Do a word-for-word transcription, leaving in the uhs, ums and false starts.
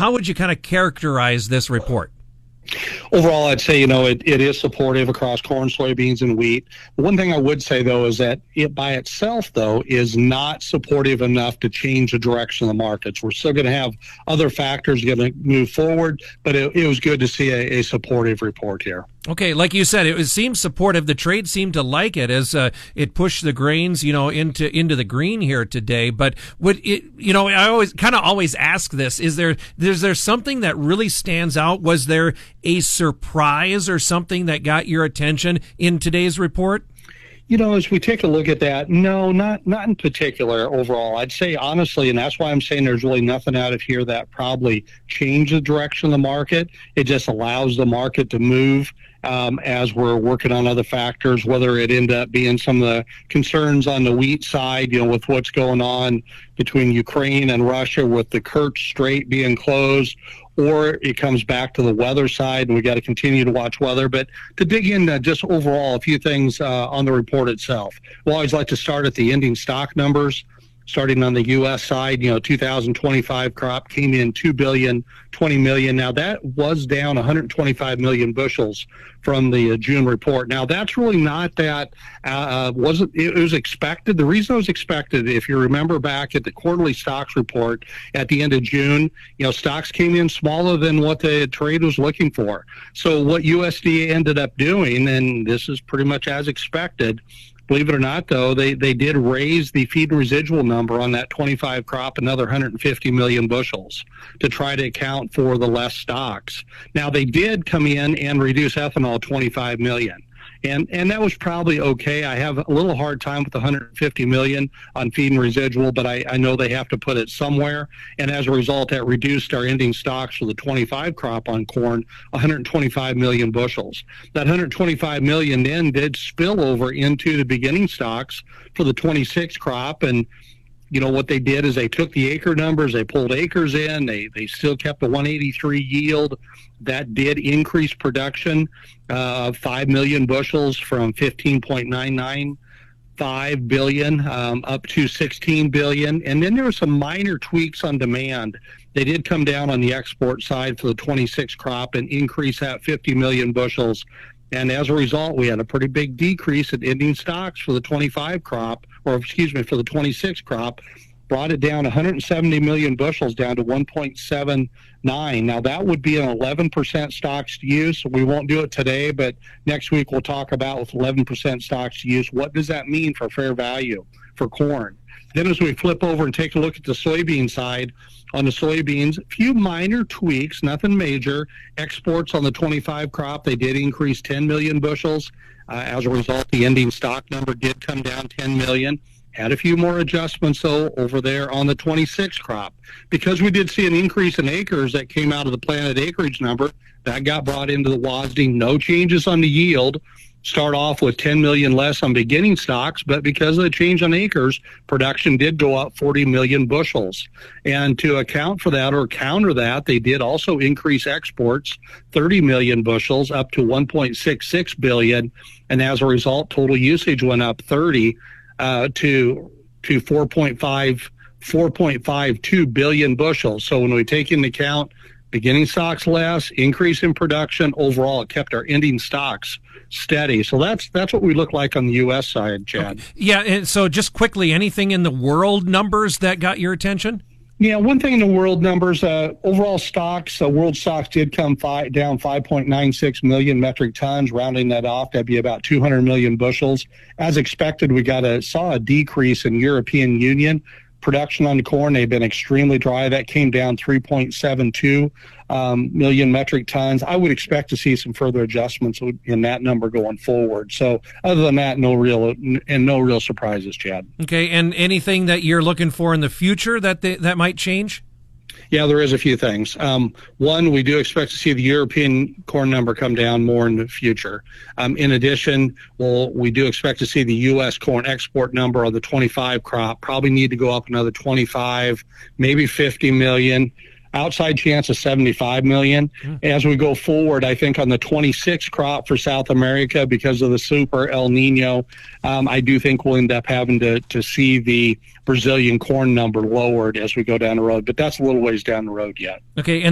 how would you kind of characterize this report? Overall, I'd say, you know, it, it is supportive across corn, soybeans, and wheat. One thing I would say, though, is that it by itself, though, is not supportive enough to change the direction of the markets. We're still going to have other factors going to move forward, but it, it was good to see a, a supportive report here. Okay, like you said, it, it seems supportive. The trade seemed to like it as uh, it pushed the grains, you know, into into the green here today. But would it, you know, I always kind of always ask this: is there is there something that really stands out? Was there a surprise or something that got your attention in today's report? You know, as we take a look at that, no, not not in particular overall. I'd say honestly, and that's why I'm saying there's really nothing out of here that probably changed the direction of the market. It just allows the market to move um, as we're working on other factors, whether it end up being some of the concerns on the wheat side, you know, with what's going on between Ukraine and Russia with the Kerch Strait being closed, or it comes back to the weather side, and we got to continue to watch weather. But to dig in uh, just overall, a few things uh, on the report itself. We always like to start at the ending stock numbers. Starting on the U S side, you know, two thousand twenty-five crop came in two billion twenty million. Now that was down one hundred twenty-five million bushels from the uh, June report. Now that's really not that uh, wasn't it was expected. The reason it was expected, if you remember back at the quarterly stocks report at the end of June, you know, stocks came in smaller than what the trade was looking for. So what U S D A ended up doing, and this is pretty much as expected. Believe it or not, though, they, they did raise the feed and residual number on that twenty-five crop another one hundred fifty million bushels to try to account for the less stocks. Now, they did come in and reduce ethanol twenty-five million. And and that was probably okay. I have a little hard time with the one hundred fifty million on feed and residual, but I, I know they have to put it somewhere. And as a result, that reduced our ending stocks for the twenty-five crop on corn one hundred twenty-five million bushels. That one hundred twenty-five million then did spill over into the beginning stocks for the twenty-six crop. And you know, what they did is they took the acre numbers, they pulled acres in, they, they still kept a one eighty-three yield. That did increase production uh, of five million bushels from fifteen point nine nine five billion um, up to sixteen billion. And then there were some minor tweaks on demand. They did come down on the export side for the twenty-six crop and increase that fifty million bushels. And as a result, we had a pretty big decrease in ending stocks for the twenty-five crop, or excuse me, for the twenty-six crop, brought it down one hundred seventy million bushels down to one point seven nine. Now, that would be an eleven percent stocks to use. We won't do it today, but next week we'll talk about with eleven percent stocks to use. What does that mean for fair value for corn? Then as we flip over and take a look at the soybean side, on the soybeans, a few minor tweaks, nothing major. Exports on the twenty-five crop, they did increase ten million bushels. Uh, as a result, the ending stock number did come down ten million. Had a few more adjustments, though, over there on the twenty-six crop. Because we did see an increase in acres that came out of the planted acreage number, that got brought into the W A S D. No changes on the yield. Start off with ten million less on beginning stocks, but because of the change on acres, production did go up forty million bushels. And to account for that or counter that, they did also increase exports thirty million bushels up to one point six six billion. And as a result, total usage went up thirty uh, to to four point five two billion bushels. So when we take into account beginning stocks less, increase in production, overall it kept our ending stocks steady. So that's that's what we look like on the U S side, Chad. Okay. Yeah, and so just quickly, anything in the world numbers that got your attention? Yeah, one thing in the world numbers, uh, overall stocks, uh, world stocks did come fi- down five point nine six million metric tons, rounding that off, that'd be about two hundred million bushels. As expected, we got a saw a decrease in European Union production on corn. They've been extremely dry. That came down three point seven two um, million metric tons. I would expect to see some further adjustments in that number going forward. So other than that, no real and no real surprises, Chad. Okay, and anything that you're looking for in the future that they, that might change? Yeah, there is a few things. Um, one, we do expect to see the European corn number come down more in the future. Um, in addition, well, we do expect to see the U S corn export number of the twenty-five crop probably need to go up another twenty-five, maybe fifty million. Outside chance of seventy-five million. Mm. As we go forward, I think on the twenty-six crop for South America, because of the super El Nino, um, I do think we'll end up having to, to see the Brazilian corn number lowered as we go down the road. But that's a little ways down the road yet. Okay. And